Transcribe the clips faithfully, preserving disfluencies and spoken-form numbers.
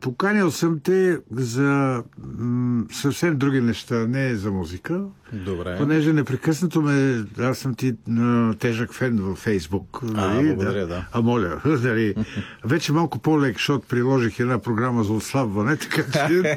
поканил съм те за м- съвсем други неща, не за музика. Добре. Понеже непрекъснато ме... Аз съм ти а, тежък фен във Фейсбук. А, нали? благодаря, да. А, моля. Нали? Вече малко по-лек, защото приложих една програма за отслабване, така че...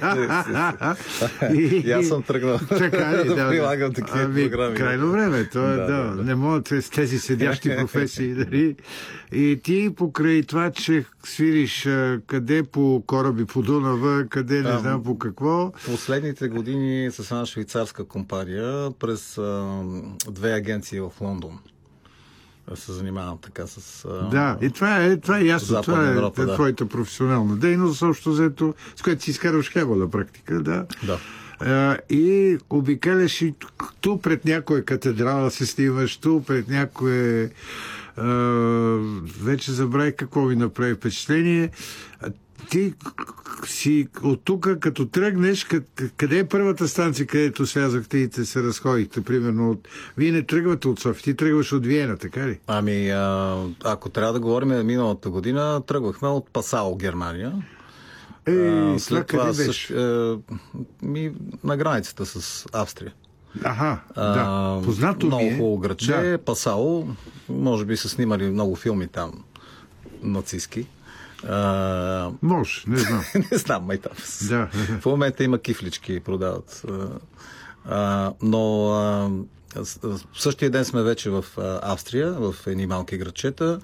И аз съм тръгнал така ли, да, прилагам такива ами, програми. Крайно време. То е, Да, да, да, да. не могат с тези седящи професии. Нали? И ти покрай това, че свириш а, къде по кораби по Дунава, къде не А, знам по какво. Последните години с една швейцарска компания през а, две агенции в Лондон се занимавам така с... А, Да, и това е, това е ясно. Западна Това е, Европа, е да. твоята професионална дейност, също взето, с която си изкарваш хлеба на практика. Да. Да. А, и обикаляш и ту пред някоя катедрала се снимаш, ту пред някое... А, вече забравих какво ми направи впечатление. Ти си от тук, като тръгнеш, къде е първата станция, където слязахте и те се разходихте? Примерно от... Вие не тръгвате от София, ти тръгваш от Виена, така ли? Ами, а, ако трябва да говорим миналата година, тръгвахме от Пасао, Германия. Е, а, след това къде беше? Също, е, ми, на границата с Австрия. Аха, да. А, Познато много ми е. хубаво градче, Да. Пасао. Може би са снимали много филми там, нацистски. А, Може, не знам. не знам, май там. Да. В момента има кифлички, продават. А, но а, в същия ден сме вече в Австрия, в едни малки градчета.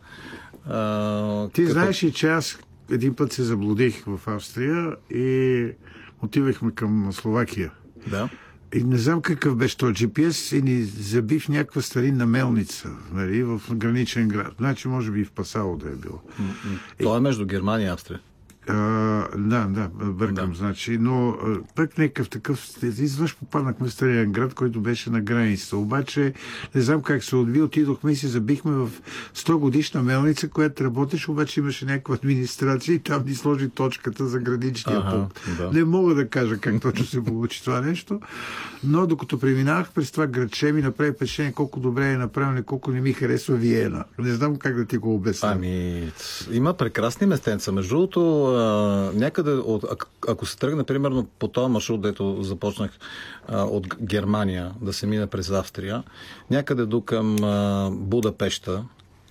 А, Ти като... знаеш ли, че аз един път се заблудих в Австрия и отивахме към Словакия. Да. И не знам какъв беше този джи пи ес и ни заби в някаква старинна мелница, нали, в граничен град. Значи, може би и в Пасао да е било. То е между Германия и Австрия. А, да, да, бъркам, Да. значи, но а, пък някакъв такъв, изведнъж попаднахме в стария град, който беше на границата. Обаче, не знам как се отби, отидохме и се забихме в сто годишна мелница, която работеше, обаче имаше някаква администрация и там ни сложи точката за граничния Ага, пункт. да. Не мога да кажа как точно се получи това нещо, но докато преминавах през това градче, ми направи впечатление колко добре е направено, колко не ми харесва Виена. Не знам как да ти го обясня. Ами, има прекрасни местенца. Между другото, а, някъде, от, ако, ако се тръгне, примерно, по този маршрут, дето започнах а, от Германия, да се мине през Австрия, някъде до към а, Будапешта,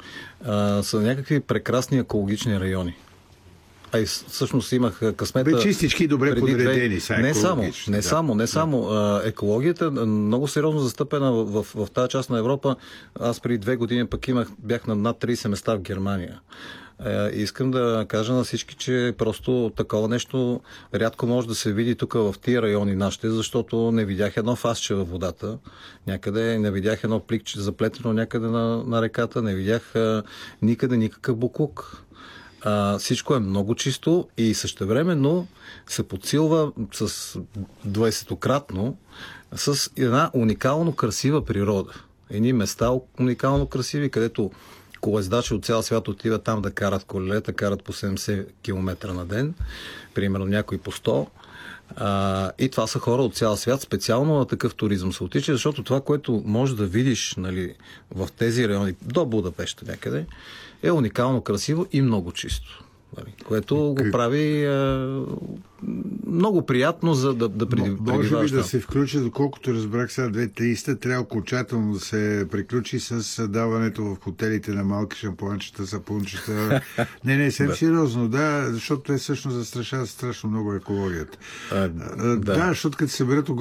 а, са някакви прекрасни екологични райони. А и всъщност имах късмета... Бе, чистички добре преди подредени две... са Не само, екологични, не да. само, не само. А, екологията е много сериозно застъпена в, в, в тази част на Европа. Аз преди две години пък имах, бях на над трийсет места в Германия. А, и искам да кажа на всички, че просто такова нещо рядко може да се види тук в тия райони нашите, защото не видях едно фасче във водата. Някъде не видях едно пликче заплетено някъде на, на реката, не видях а, никъде никакъв буклук. А, всичко е много чисто и същевременно се подсилва с двайсетократно с една уникално красива природа. Едни места уникално красиви, където колездачи от цял свят отиват там да карат колелета, карат по седемдесет километра на ден, примерно някой по сто. А, и това са хора от цял свят, специално на такъв туризъм се отича, защото това, което можеш да видиш, нали, в тези райони, до Будапеща някъде, е уникално красиво и много чисто. Нали, което го прави е, много приятно за да, да преди, Може би да там. се включи, доколкото разбрах сега две листа, трябва окончателно да се приключи с даването в хотелите на малки шампуанчета, сапунчета. Не, не, съвсем сериозно, да, защото те всъщност застрашават страшно много екологията. А, да. да. да, защото като се съберат